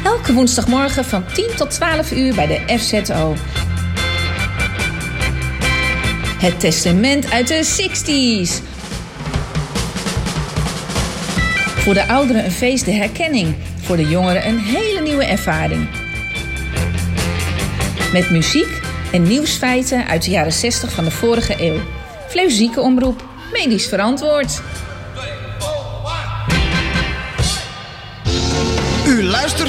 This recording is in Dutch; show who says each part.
Speaker 1: Elke woensdagmorgen van 10 tot 12 uur bij de FZO. Het testament uit de 60s. Voor de ouderen een feest de herkenning. Voor de jongeren een hele nieuwe ervaring. Met muziek en nieuwsfeiten uit de jaren 60 van de vorige eeuw. Vlees Ziekenomroep, medisch verantwoord.
Speaker 2: U luistert